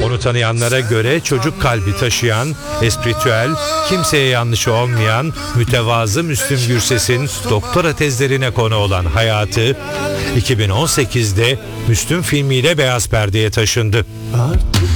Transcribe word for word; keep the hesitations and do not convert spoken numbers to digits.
Onu tanıyanlara göre çocuk kalbi taşıyan, espritüel, kimseye yanlışı olmayan, mütevazı Müslüm Gürses'in doktora tezlerine konu olan hayatı iki bin on sekizde Müslüm filmiyle beyaz perdeye taşındı. Artık